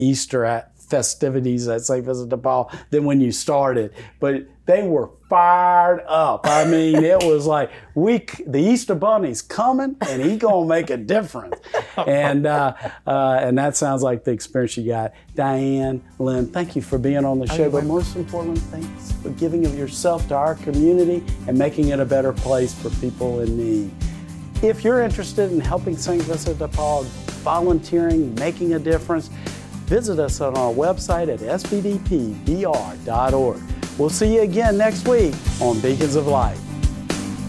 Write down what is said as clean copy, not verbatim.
Easter festivities at St. Vincent de Paul than when you started. But they were fired up. I mean, it was like, the Easter Bunny's coming and he gonna make a difference. And that sounds like the experience you got. Diane, Lynn, thank you for being on the show. But most importantly, thanks for giving of yourself to our community and making it a better place for people in need. If you're interested in helping St. Vincent de Paul, volunteering, making a difference, visit us on our website at svdpbr.org. We'll see you again next week on Beacons of Light.